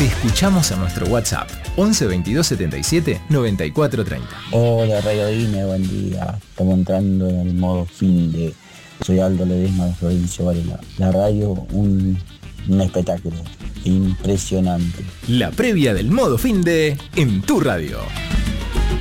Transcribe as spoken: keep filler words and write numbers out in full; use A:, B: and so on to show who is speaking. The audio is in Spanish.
A: Te escuchamos a nuestro WhatsApp once veintidós setenta y siete noventa y cuatro treinta.
B: Hola Radio Dine, buen día. Estamos entrando en el modo fin de... Soy Aldo Ledesma de Florencio Varela. La radio, un, un espectáculo impresionante.
A: La previa del modo fin de en tu radio.